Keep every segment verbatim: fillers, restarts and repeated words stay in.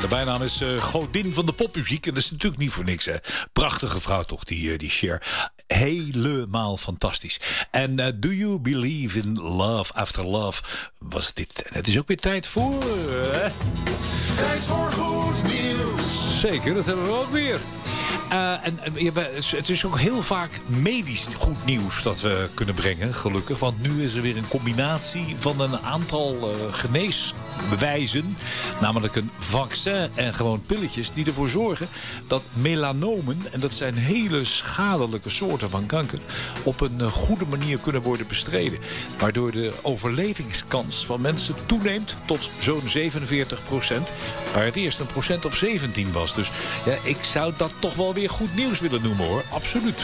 de bijnaam is uh, godin van de popmuziek. En dat is natuurlijk niet voor niks, hè. Prachtige vrouw toch, die, uh, die Cher. Helemaal fantastisch. En uh, Do You Believe in Love After Love was dit. En het is ook weer tijd voor... Uh, tijd voor goed nieuws. Zeker, dat hebben we ook weer. Uh, en, en het is ook heel vaak medisch goed nieuws dat we kunnen brengen, gelukkig. Want nu is er weer een combinatie van een aantal uh, geneesbewijzen. Namelijk een vaccin en gewoon pilletjes die ervoor zorgen dat melanomen, en dat zijn hele schadelijke soorten van kanker, op een uh, goede manier kunnen worden bestreden. Waardoor de overlevingskans van mensen toeneemt tot zo'n zevenenveertig procent. Waar het eerst een procent of zeventien was. Dus ja, ik zou dat toch wel weer goed nieuws willen noemen, hoor. Absoluut.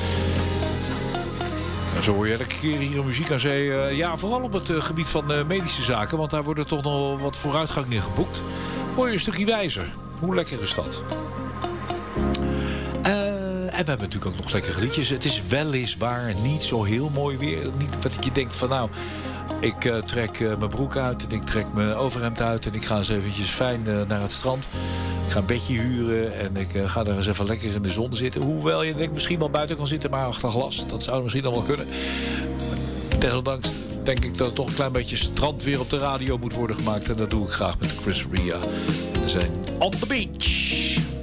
En zo hoor je elke keer hier in Muziek aan Zee. Uh, ja, vooral op het uh, gebied van uh, medische zaken. Want daar wordt er toch nog wat vooruitgang in geboekt. Word je een stukje wijzer. Hoe lekker is dat? Uh, en we hebben natuurlijk ook nog lekkere liedjes. Het is weliswaar niet zo heel mooi weer. Niet wat je denkt van nou... Ik uh, trek uh, mijn broek uit en ik trek mijn overhemd uit... en ik ga eens eventjes fijn uh, naar het strand. Ik ga een bedje huren en ik uh, ga er eens even lekker in de zon zitten. Hoewel je denk misschien wel buiten kan zitten, maar achter glas. Dat zou misschien nog wel kunnen. Desondanks denk ik dat er toch een klein beetje strand weer op de radio moet worden gemaakt. En dat doe ik graag met Chris Ria. We zijn on the beach.